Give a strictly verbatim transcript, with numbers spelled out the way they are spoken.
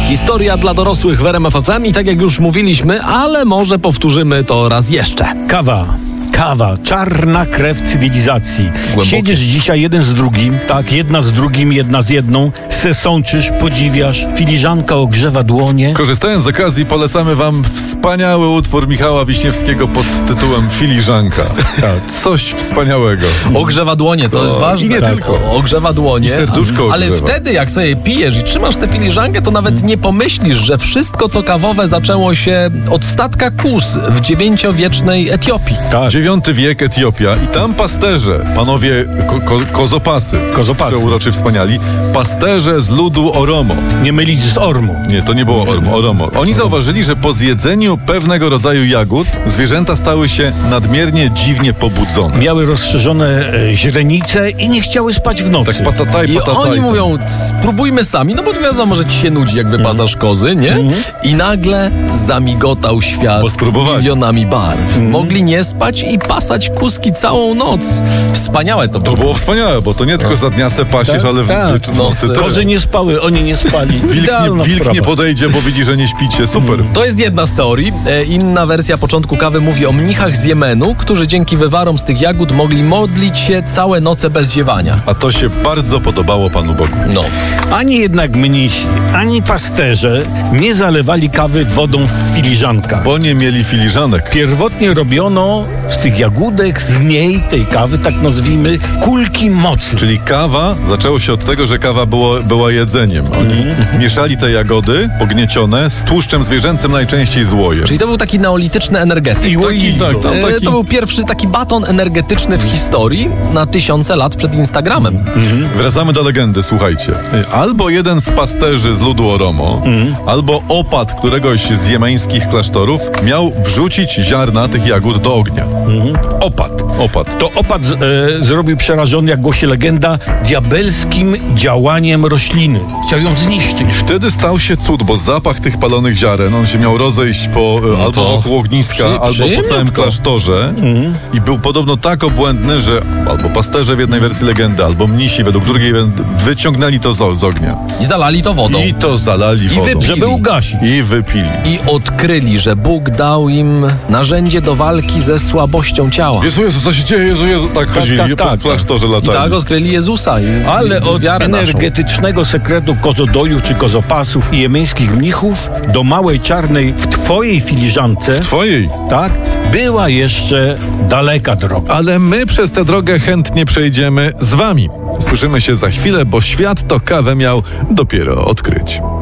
Historia dla dorosłych w R M F F M i tak jak już mówiliśmy, ale może powtórzymy to raz jeszcze. Kawa. Kawa, czarna krew cywilizacji. Głębokie. Siedzisz dzisiaj jeden z drugim, tak, jedna z drugim, jedna z jedną, se sączysz, podziwiasz, filiżanka ogrzewa dłonie. Korzystając z okazji, polecamy wam wspaniały utwór Michała Wiśniewskiego pod tytułem Filiżanka. Tak. Coś wspaniałego. Ogrzewa dłonie, to jest ważne. I nie tak. tylko. Ogrzewa dłonie. I serduszko Ale ogrzewa. wtedy, jak sobie pijesz i trzymasz tę filiżankę, to nawet nie pomyślisz, że wszystko, co kawowe, zaczęło się od statka Kus w dziewięciowiecznej Etiopii. Tak. Dziewiąty wiek, Etiopia i tam pasterze, panowie ko- ko- kozopasy, Kozopasy. przeuroczy wspaniali, pasterze z ludu Oromo. Nie mylić z Ormu. Nie, to nie było Oromo, Oromo. Oni zauważyli, że po zjedzeniu pewnego rodzaju jagód zwierzęta stały się nadmiernie dziwnie pobudzone. Miały rozszerzone e, źrenice i nie chciały spać w nocy. Tak patataj, I patataj. oni mówią, spróbujmy sami, no bo wiadomo, że ci się nudzi, jak wypasasz kozy, nie? I nagle zamigotał świat Bo spróbowali. milionami barw. Mogli nie spać i pasać kuski całą noc. Wspaniałe to To było. było wspaniałe, bo to nie tylko za dnia se pasiesz, Tak, ale w, tak. w nocy też. Kozy nie spały, oni nie spali. Wilk, Idealna nie, wilk sprawa. nie podejdzie, bo widzi, że nie śpicie. Super. To jest jedna z teorii. E, Inna wersja początku kawy mówi o mnichach z Jemenu, którzy dzięki wywarom z tych jagód mogli modlić się całe noce bez ziewania. A to się bardzo podobało Panu Bogu. No. Ani jednak mnisi, ani pasterze nie zalewali kawy wodą w filiżankach. Bo nie mieli filiżanek. Pierwotnie robiono z tych jagódek, z niej, tej kawy, tak nazwijmy, kulki mocy. Czyli kawa, zaczęło się od tego, że kawa było, była jedzeniem. Oni mieszali te jagody pogniecione z tłuszczem zwierzęcym, najczęściej z łojem. Czyli to był taki neolityczny energetyk. I łoili tak, go. tam E, taki... To był pierwszy taki baton energetyczny w historii na tysiące lat przed Instagramem. Wracamy do legendy, słuchajcie. Albo jeden z pasterzy z ludu Oromo, albo opat któregoś z jemeńskich klasztorów miał wrzucić ziarna tych jagód do ognia. Opat. Opat. To opat e, zrobił przerażony, jak głosi legenda, diabelskim działaniem rośliny. Chciał ją zniszczyć. Wtedy stał się cud, bo zapach tych palonych ziaren, on się miał rozejść po, e, albo to wokół ogniska, przy- albo po całym przyjemniutko. klasztorze i był podobno tak obłędny, że albo pasterze w jednej wersji legendy, albo mnisi według drugiej wyciągnęli to z, z ognia. I zalali to wodą. I to zalali wodą. wypili. Żeby ugasić. I wypili. I odkryli, że Bóg dał im narzędzie do walki ze słabością ciała. Jezu, Jezu, co się dzieje? Jezu, Jezu. Tak chodzili tak, po tak, klasztorze I latali. tak odkryli Jezusa. I, Ale i od wiarę naszą. energetycznego sekretu kozodojów czy kozopasów i jemeńskich mnichów do małej czarnej w twojej filiżance, Twojej. tak, była jeszcze daleka droga. Ale my przez tę drogę chętnie przejdziemy z wami. Słyszymy się za chwilę, bo świat to kawę miał dopiero odkryć.